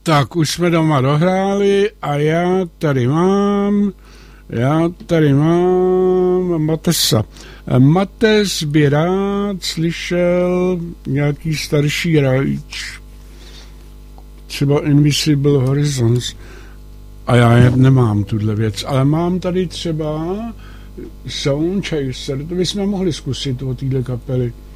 Tak, už jsme doma dohráli a já tady mám Matesa. Mates by rád slyšel nějaký starší rajč, třeba Invisible Horizons. A já nemám tuhle věc, ale mám tady třeba Sound Chaser, to bychom mohli zkusit od téhle kapely.